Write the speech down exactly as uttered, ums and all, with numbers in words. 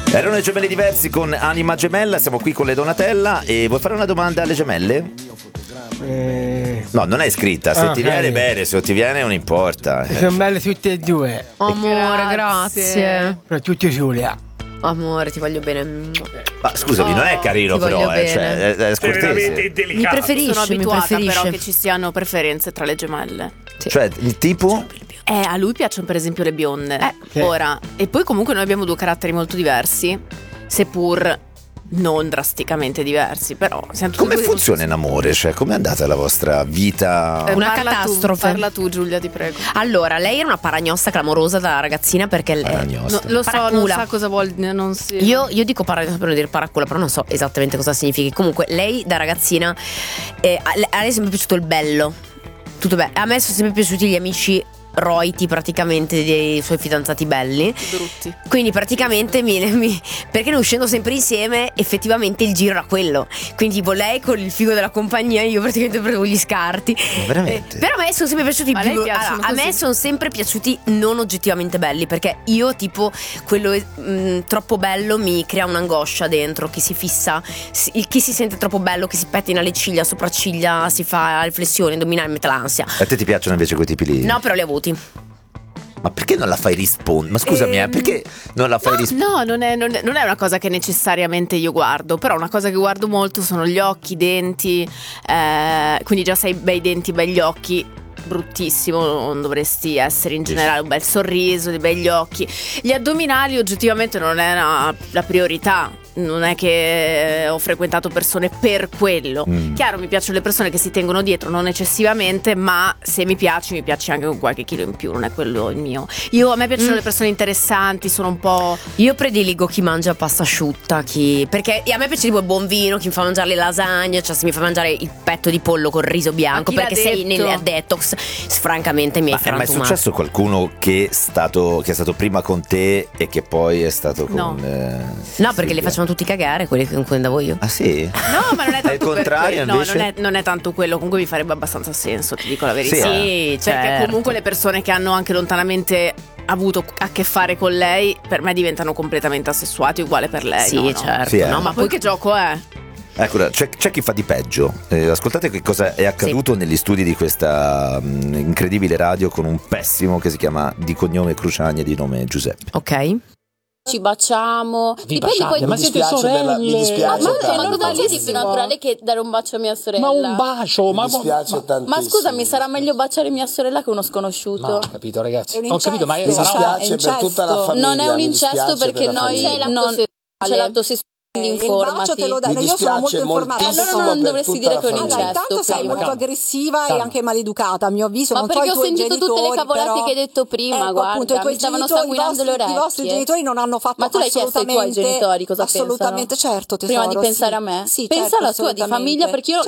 Erano i gemelli diversi con Anima Gemella, siamo qui con le Donatella e vuoi fare una domanda alle gemelle? Eh... No, non è scritta, se ah, ti okay. viene bene, se non ti viene non importa. Sono belle tutte e due. Amore, grazie. Soprattutto Giulia. Amore, ti voglio bene. Ma scusami, oh, non è carino però, eh, cioè, è, è scortese. Mi preferisci, Sono abituata mi preferisce. però che ci siano preferenze tra le gemelle. Sì. Cioè, il tipo? Eh, a lui piacciono per esempio le bionde. Eh, sì. Ora, e poi comunque noi abbiamo due caratteri molto diversi, seppur non drasticamente diversi, però siamo tutti Come due funziona in amore? Cioè, com'è andata la vostra vita? Eh, Una parla catastrofe. Tu, parla tu, Giulia, ti prego. Allora, lei era una paragnossa clamorosa da ragazzina perché lei- Paragnosta. No, lo so, non Paracula. sa cosa vuol dire, non si... Io, io dico paragnossa per non dire paracula, però non so esattamente cosa significhi. Comunque, lei da ragazzina eh, a, a lei è sempre piaciuto il bello. Tutto bello. A me sono sempre piaciuti gli amici roiti praticamente dei suoi fidanzati belli. brutti. Quindi praticamente mi, mi- perché noi uscendo sempre insieme effettivamente il giro era quello. Quindi tipo lei con il figo della compagnia, io praticamente prendevo gli scarti. Ma veramente? Eh, però a me sono sempre piaciuti Ma più lei piacciono allora, a me così? sono sempre piaciuti non oggettivamente belli, perché io tipo quello mh, troppo bello mi crea un'angoscia dentro, che si fissa, si- il chi si sente troppo bello, che si pettina le ciglia, sopracciglia, si fa riflessioni addominali, mette l'ansia. A te ti piacciono invece quei tipi lì? No, però li ho avuti. Ma perché non la fai rispondere? Ma scusami, eh, Ehm, perché non la fai rispondere? No, non è, non, è, non è una cosa che necessariamente io guardo, però una cosa che guardo molto sono gli occhi, i denti, eh, quindi già sei bei denti, begli occhi, bruttissimo, non dovresti essere in generale, un bel sorriso, dei begli occhi. Gli addominali oggettivamente non è una- la priorità. Non è che ho frequentato persone per quello. Mm. Chiaro, mi piacciono le persone che si tengono dietro, non eccessivamente, ma se mi piaci, mi piaci anche con qualche chilo in più, non è quello il mio. Io, a me piacciono Mm. le persone interessanti, sono un po'... Io prediligo chi mangia pasta asciutta, chi... perché a me piace tipo il buon vino, chi mi fa mangiare le lasagne, cioè se mi fa mangiare il petto di pollo col riso bianco, Ma chi perché l'ha sei detto? nel detox, francamente mi hai Ma è mai frantumato. successo qualcuno che è stato che è stato prima con te e che poi è stato con No. eh, No, perché li Silvia? facevano tutti cagare quelli con cui andavo io. Ah sì? No, ma non è È il tanto per contrario, quello. invece? No, non è, non è tanto quello. Comunque mi farebbe abbastanza senso, ti dico la verità. Sì, Sì, Perché certo. comunque le persone che hanno anche lontanamente avuto a che fare con lei, per me diventano completamente assessuati, uguale per lei. Sì, no, no. certo. Sì, eh. No, Ma poi che gioco è? Ecco, c'è, c'è chi fa di peggio. Eh, ascoltate che cosa è accaduto negli studi di questa mh, incredibile radio con un pessimo che si chiama di cognome Cruciani e di nome Giuseppe. Ok. Ci baciamo. Vi Dipende baciate, poi. ma siete dispiace per la- mi sorelle. dispiace Ma, tanto. ma cosa c'è di più normalissimo. naturale che dare un bacio a mia sorella? Ma un bacio, ma, Mi dispiace ma, tantissimo. Ma scusami, sarà meglio baciare mia sorella che uno ma sconosciuto? ho capito, ragazzi. È un Ho capito, ma incesto. Mi sarà dispiace è per tutta la incesto. famiglia. Non è un mi incesto dispiace perché per la noi famiglia. non c'è l'atto sessuale, quindi Il bacio informati. te lo dai, Mi io sono molto dispiace informata. moltissimo Allora non per dovresti tutta dire la che è un famiglia. Allora, incesto. intanto sei calma. molto calma. aggressiva Calma. e anche maleducata, a mio avviso. Ma non so perché i ho tuoi sentito tutte le genitori, cavolate però- che hai detto prima, Ecco, guarda, appunto, i tuoi mi stavano genitori, sanguinando i le vostri, orecchie. I vostri genitori non hanno fatto Ma tu l'hai chiesto ai tuoi assolutamente- genitori cosa assolutamente, pensano? certo, tesoro, Prima di pensare sì. a me? Sì, Pensa certo, alla tua di assolutamente. famiglia, perché io